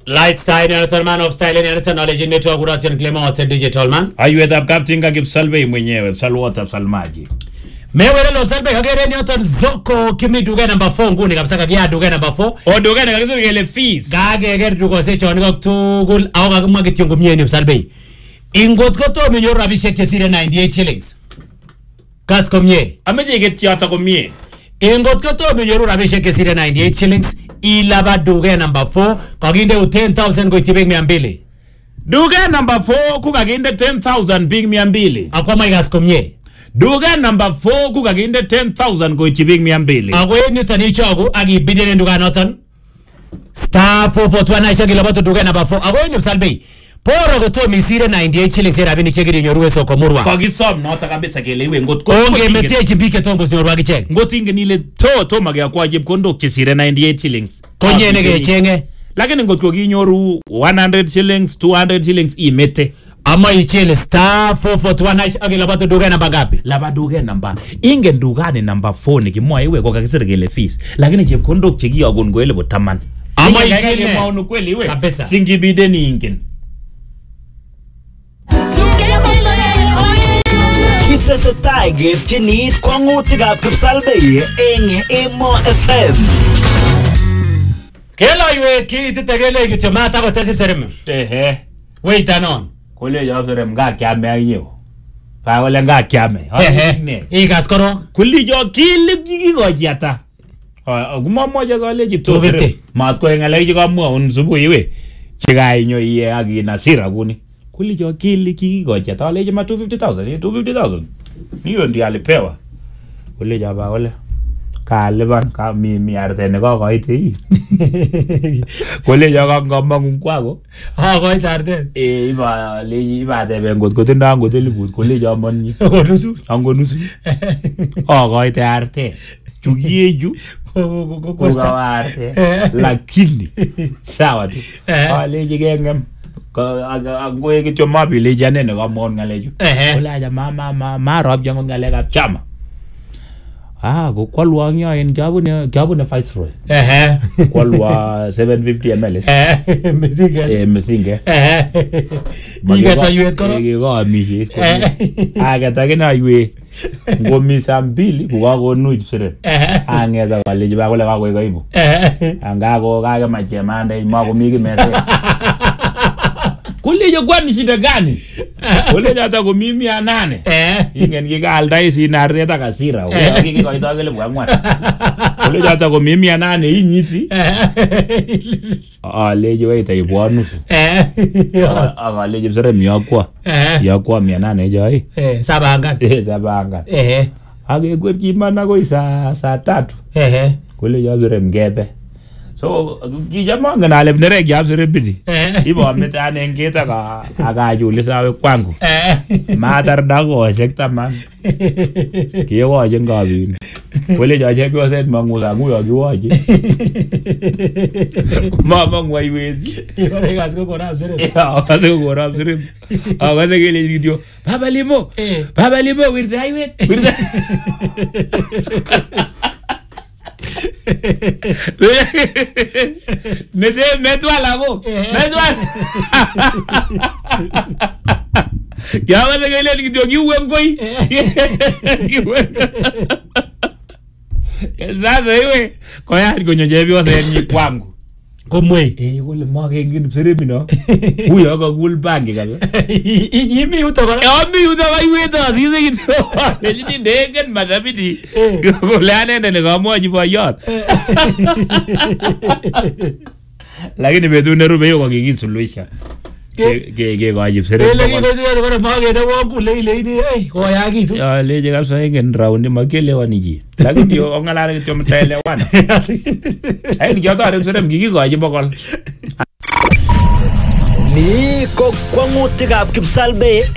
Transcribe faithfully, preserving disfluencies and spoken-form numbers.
Light style and man of style and knowledge network Guratian Clement digital man. Ayuet ab Kaptinga Kipsalbe mwenyewe Salwata Salmaji. Mewele lo salbe kagere nyoton zoko kimi duga number four nguni kabisa kagia duga number four. O duga kabisa kele fees. Kage ger dugo se choni kok tugul au kagumwa kityongo myeni salbe. Ingot ko to menyor rabishek kesire ninety-eight shillings. Kas komye. Ameje get yata komye. Ingot ko to menyor rabishek kesire ninety-eight shillings. Ilaba duga number four kaginde u ten thousand go itibeng mia mbili. Duga number four kukaginde ten thousand big mia mbili. Akwa maigas komye. Duga number four kukaginde ten thousand go itibeng mia mbili. Ako yun nyo tani chogo agi bidene duga noton. Star four four two nine shagi labato duga number four. Ako yun nyo salbe. Poro ko to misire ninety-eight shillings era bini chegiri nyoruwe soko murwa. Kagisom nota kabisa kele iwe ngot ko. Onge mete chimbike tongos nyoruwa kicheng. Ngot inge nile to to magya kwa jib kondok chisire ninety-eight shillings. Konye nege chenge. Lakini ngot ko ginyoru one hundred shillings, two hundred shillings imete. Ama ichele star four four two nine agi labato duga namba gapi? Laba duga namba. Inge duga ni namba four nikimwa iwe kwa kakisire kele fees. Lakini jib kondok chigi agun go ele botaman. Ama ichele maunu kweli iwe. Kabisa. Singibide ni ingen. Kitesetai gepchinit kwangutikab Kipsalbei eng Emo F M. Kela iwe kitite kele kityo mata ko tesip serem. Ehe. Wait anon. Kule jo serem nga kiame ayo. Pa wala nga kiame. Ehe. Igas koro. Kuli jo kilip jigi go jata. Ah guma moja zale jipto. two fifty. Mat ko ngale ji kamwa un subu iwe. Chiga inyo iye agi na sira kuni. Kuli jo kili kiki go jata wale jima two fifty thousand. two fifty thousand. Niyo ndi alipewa. Kule jo ba wale. Kaliban ka mi mi arte ne ko koite yi. Kole jo ka ngomba ngwago. Ha koite arte. E iba le iba te ben got gote nda ngote libut kole jo monni. Onusu. Ango nusu. Ha koite arte. Chugieju Ko ko ko arte. Lakini sawa tu. Ale jige ngam. Ko ango ye kicho mapi le jane ne ko mon ngaleju. Kole aja mama ma ma rob jangon ngale ka chama. Ah, go kwalwa nya en jabu ne jabu ne Viceroy. Eh eh. Kwalwa seven fifty milliliters. Eh, mesinge. Eh, mesinge. Eh. Iga ta yuet koro. Ege go mishi. Aga ta kena yue. Ngo misa mbili kuwa go nuj sire. Angeza wale jiba kule ka go ibu. Eh. Anga go ka ma chemanda ma go migi mese. Kule jo kwani shida gani? Kule jata go mimi anane. Eh. Ingen giga aldai si nareta kasira. Uya gigi ko ito gele bwangwa. Kule jata go mimi anane inyiti. Ah leje waita ibwanusu. Eh. Aga leje bsere miyakwa. Eh. Yakwa mia nane jai. Eh, sabangan. Eh sabangan. Eh. Age gwer kimana go isa saa tatu. Eh. Kule jabsere mgebe. So kijama ngana lebnere jabsere bidi. Ibo amete ane ngeta ka aga juli sawe kwangu. Eh. Matar dago sekta man. Kiyo aje ngabi. Kule jaje ko set manguza nguyo giwaje. Mama ngwai wezi. Ore gas ko kora sere. Ya, kasi ko kora sere. Ah, kasi kele video. Baba limo. Baba limo wirda iwet. Wirda. Mete metwa labo. Metwa. Ya wale kele video giwe ngoi. Sasa iwe kwa yari konyo jebi wasa yenye kwangu Komwe. Eh yule mwage ngini mseremi no. Huyo waka gul bangi kabe. Imi utoka. Ami utoka iwe to sisi kitu. Lejini ndegen madabidi. Kule anende ne kamwa jipa yot. Lakini betu nerube yo kwa kiki suluisha. Ke ke kwa jip seremi. Ele kiko tiyo kwa mwage na wangu lei lei ni eh kwa yagi tu. Ya leje kapsa ingen raundi makele waniji. Lakini yo ongalare kitu mtaele wana. Ay kiyoto are serem gigi kwa jipa kol. Ni ko kwangutikab Kipsalbei